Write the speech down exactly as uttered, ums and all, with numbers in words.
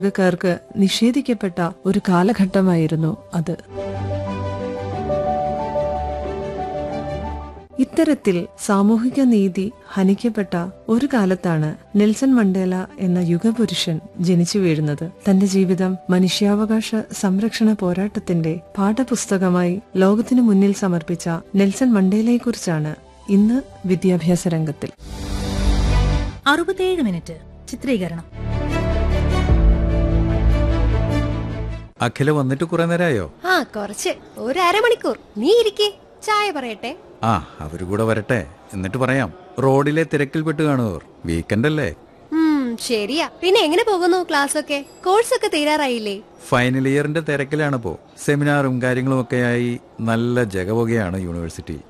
ക്കാർക്ക് നിഷേധിക്കപ്പെട്ട ഒരു കാലഘട്ടമായിരുന്നു അത്. ഇത്തരത്തിൽ സാമൂഹിക നീതി ഹനിക്കപ്പെട്ട ഒരു കാലത്താണ് നെൽസൺ മണ്ടേല എന്ന യുഗപുരുഷൻ ജനിച്ചു വീഴുന്നത്. തന്റെ ജീവിതം മനുഷ്യാവകാശ സംരക്ഷണ പോരാട്ടത്തിന്റെ പാഠപുസ്തകമായി ലോകത്തിനു മുന്നിൽ സമർപ്പിച്ച നെൽസൺ മണ്ടേലയെക്കുറിച്ചാണ് ഇന്ന് വിദ്യാഭ്യാസ രംഗത്തിൽ. അറുപത്തിയേഴ് മിനിറ്റ് ചിത്രീകരണം. അഖില വന്നിട്ട് കുറെ നേരമായോ? ആ കുറച്ച്, ഒരു അരമണിക്കൂർ. നീ ഇരിക്കേ, ചായ പറയട്ടെ. ആ അവര് കൂടെ വരട്ടെ, എന്നിട്ട് പറയാം. റോഡിലെ തിരക്കിൽപ്പെട്ട് കാണുവർ, വീക്കെൻഡ് അല്ലേ. ഉം ശരിയാ. പിന്നെ എങ്ങനെ പോകുന്നു ക്ലാസ്സൊക്കെ? കോഴ്സൊക്കെ തീരാറായില്ലേ? ഫൈനൽ ഇയറിന്റെ തിരക്കിലാണിപ്പോ. സെമിനാറും കാര്യങ്ങളും ഒക്കെയായി നല്ല ജഗപുകയാണ് യൂണിവേഴ്സിറ്റി.